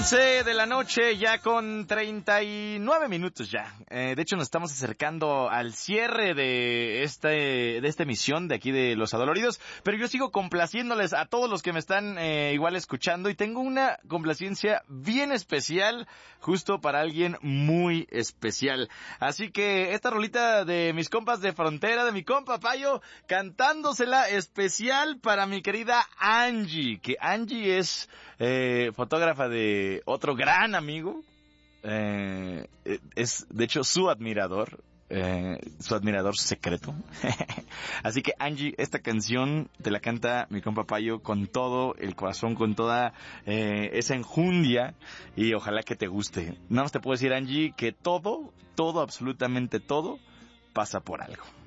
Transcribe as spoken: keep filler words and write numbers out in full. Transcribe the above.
once de la noche, ya con treinta y nueve minutos ya. Eh, de hecho, nos estamos acercando al cierre de este de esta emisión de aquí de Los Adoloridos, pero yo sigo complaciéndoles a todos los que me están eh, igual escuchando, y tengo una complacencia bien especial justo para alguien muy especial. Así que esta rolita de mis compas de frontera, de mi compa Payo, cantándosela especial para mi querida Angie, que Angie es eh, fotógrafa de otro gran amigo, eh, es de hecho su admirador, eh, su admirador secreto. Así que Angie, esta canción te la canta mi compa Payo con todo el corazón, con toda eh, esa enjundia, y ojalá que te guste. Nada más te puedo decir, Angie, que todo, todo, absolutamente todo pasa por algo.